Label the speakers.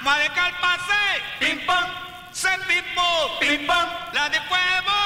Speaker 1: Vamos a dejar pase. Pim pam. Se pim pam. Pim pam. La de fuego.